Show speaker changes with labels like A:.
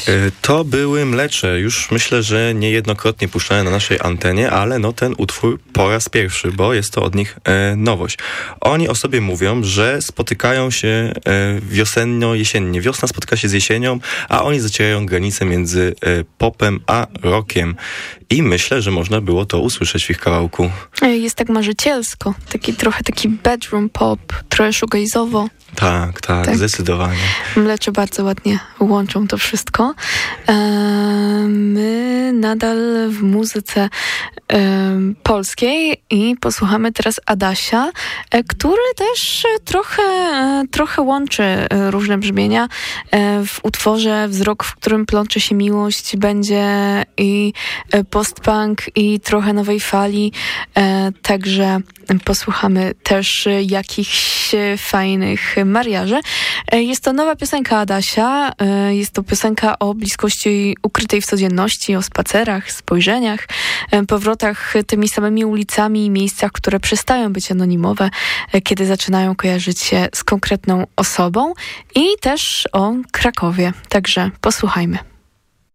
A: To były Mlecze. Już myślę, że niejednokrotnie puszczane na naszej antenie, ale no ten utwór po raz pierwszy, bo jest to od nich nowość. Oni o sobie mówią, że spotykają się wiosenno-jesiennie. Wiosna spotyka się z jesienią, a oni zacierają granicę między popem a rockiem. I myślę, że można było to usłyszeć w ich kawałku.
B: Jest tak marzycielsko. Trochę taki bedroom pop, trochę shoegaze'owo.
A: Tak, zdecydowanie.
B: Mlecze bardzo ładnie łączą to wszystko. My nadal w muzyce polskiej i posłuchamy teraz Adasia, który też trochę łączy różne brzmienia. W utworze Wzrok, w którym plącze się miłość, będzie i post-punk, i trochę nowej fali. Także posłuchamy też jakichś fajnych mariaży. Jest to nowa piosenka Adasia. Jest to piosenka o bliskości ukrytej w codzienności, o spacerach, spojrzeniach, powrotach tymi samymi ulicami i miejscach, które przestają być anonimowe, kiedy zaczynają kojarzyć się z konkretną osobą, i też o Krakowie. Także posłuchajmy.